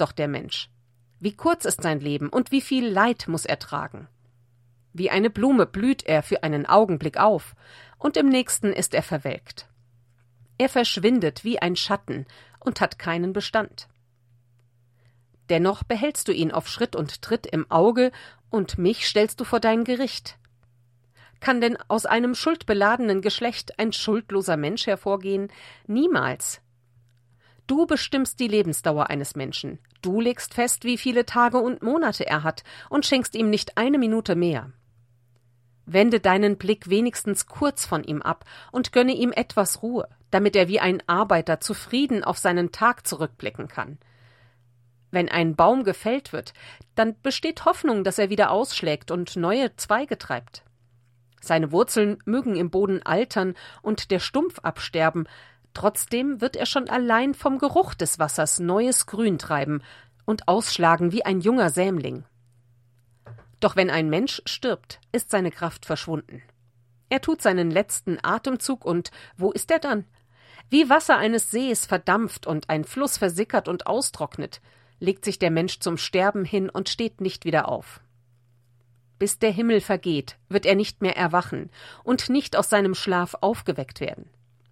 ist doch der Mensch. Wie kurz ist sein Leben und wie viel Leid muss er tragen. Wie eine Blume blüht er für einen Augenblick auf, und im nächsten ist er verwelkt. Er verschwindet wie ein Schatten und hat keinen Bestand. Dennoch behältst du ihn auf Schritt und Tritt im Auge, und mich stellst du vor dein Gericht. Kann denn aus einem schuldbeladenen Geschlecht ein schuldloser Mensch hervorgehen? Niemals. Du bestimmst die Lebensdauer eines Menschen. Du legst fest, wie viele Tage und Monate er hat, und schenkst ihm nicht eine Minute mehr. Wende deinen Blick wenigstens kurz von ihm ab und gönne ihm etwas Ruhe, damit er wie ein Arbeiter zufrieden auf seinen Tag zurückblicken kann. Wenn ein Baum gefällt wird, dann besteht Hoffnung, dass er wieder ausschlägt und neue Zweige treibt. Seine Wurzeln mögen im Boden altern und der Stumpf absterben, trotzdem wird er schon allein vom Geruch des Wassers neues Grün treiben und ausschlagen wie ein junger Sämling. Doch wenn ein Mensch stirbt, ist seine Kraft verschwunden. Er tut seinen letzten Atemzug und wo ist er dann? Wie Wasser eines Sees verdampft und ein Fluss versickert und austrocknet, legt sich der Mensch zum Sterben hin und steht nicht wieder auf. Bis der Himmel vergeht, wird er nicht mehr erwachen und nicht aus seinem Schlaf aufgeweckt werden.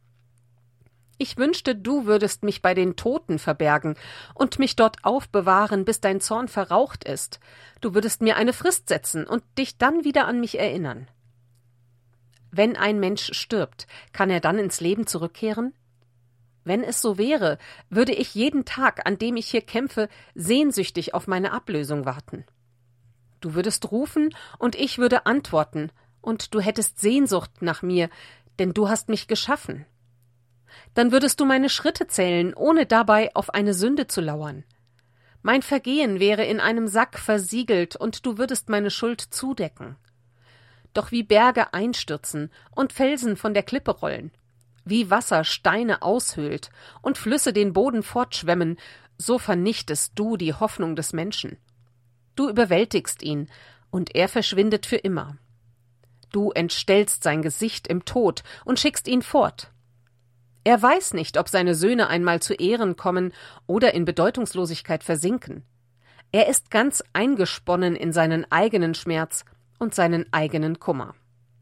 Ich wünschte, du würdest mich bei den Toten verbergen und mich dort aufbewahren, bis dein Zorn verraucht ist. Du würdest mir eine Frist setzen und dich dann wieder an mich erinnern. Wenn ein Mensch stirbt, kann er dann ins Leben zurückkehren? Wenn es so wäre, würde ich jeden Tag, an dem ich hier kämpfe, sehnsüchtig auf meine Ablösung warten. Du würdest rufen und ich würde antworten, und du hättest Sehnsucht nach mir, denn du hast mich geschaffen. Dann würdest du meine Schritte zählen, ohne dabei auf eine Sünde zu lauern. Mein Vergehen wäre in einem Sack versiegelt, und du würdest meine Schuld zudecken. Doch wie Berge einstürzen und Felsen von der Klippe rollen, wie Wasser Steine aushöhlt und Flüsse den Boden fortschwemmen, so vernichtest du die Hoffnung des Menschen. Du überwältigst ihn, und er verschwindet für immer. Du entstellst sein Gesicht im Tod und schickst ihn fort. Er weiß nicht, ob seine Söhne einmal zu Ehren kommen oder in Bedeutungslosigkeit versinken. Er ist ganz eingesponnen in seinen eigenen Schmerz und seinen eigenen Kummer.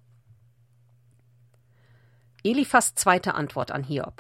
Eliphas zweite Antwort an Hiob.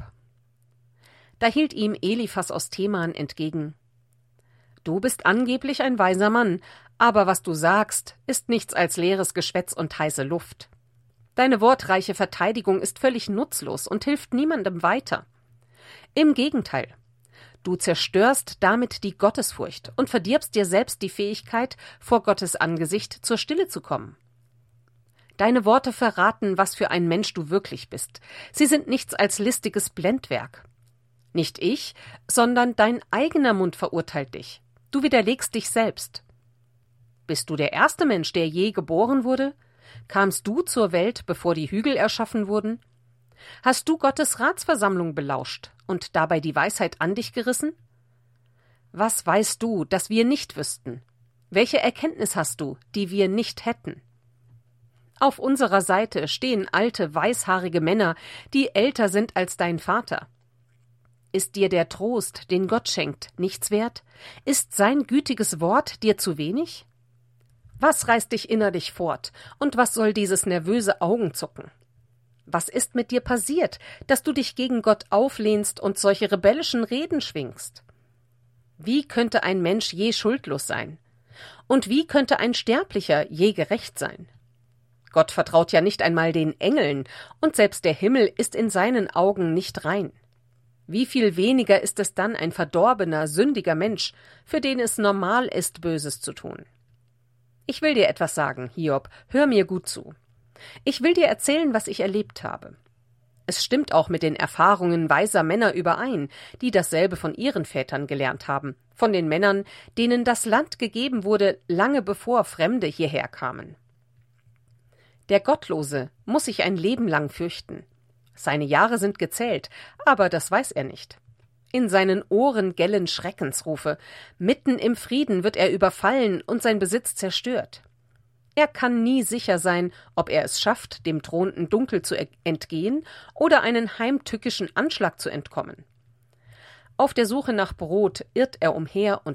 Da hielt ihm Eliphas aus Teman entgegen: Du bist angeblich ein weiser Mann, aber was du sagst, ist nichts als leeres Geschwätz und heiße Luft. Deine wortreiche Verteidigung ist völlig nutzlos und hilft niemandem weiter. Im Gegenteil, du zerstörst damit die Gottesfurcht und verdirbst dir selbst die Fähigkeit, vor Gottes Angesicht zur Stille zu kommen. Deine Worte verraten, was für ein Mensch du wirklich bist. Sie sind nichts als listiges Blendwerk. Nicht ich, sondern dein eigener Mund verurteilt dich. Du widerlegst dich selbst. Bist du der erste Mensch, der je geboren wurde? Kamst du zur Welt, bevor die Hügel erschaffen wurden? Hast du Gottes Ratsversammlung belauscht und dabei die Weisheit an dich gerissen? Was weißt du, das wir nicht wüssten? Welche Erkenntnis hast du, die wir nicht hätten? Auf unserer Seite stehen alte, weißhaarige Männer, die älter sind als dein Vater. Ist dir der Trost, den Gott schenkt, nichts wert? Ist sein gütiges Wort dir zu wenig? Was reißt dich innerlich fort, und was soll dieses nervöse Augenzucken? Was ist mit dir passiert, dass du dich gegen Gott auflehnst und solche rebellischen Reden schwingst? Wie könnte ein Mensch je schuldlos sein? Und wie könnte ein Sterblicher je gerecht sein? Gott vertraut ja nicht einmal den Engeln, und selbst der Himmel ist in seinen Augen nicht rein. Wie viel weniger ist es dann ein verdorbener, sündiger Mensch, für den es normal ist, Böses zu tun? Ich will dir etwas sagen, Hiob, hör mir gut zu. Ich will dir erzählen, was ich erlebt habe. Es stimmt auch mit den Erfahrungen weiser Männer überein, die dasselbe von ihren Vätern gelernt haben, von den Männern, denen das Land gegeben wurde, lange bevor Fremde hierher kamen. Der Gottlose muss sich ein Leben lang fürchten. Seine Jahre sind gezählt, aber das weiß er nicht. In seinen Ohren gellen Schreckensrufe. Mitten im Frieden wird er überfallen und sein Besitz zerstört. Er kann nie sicher sein, ob er es schafft, dem drohenden Dunkel zu entgehen oder einen heimtückischen Anschlag zu entkommen. Auf der Suche nach Brot irrt er umher und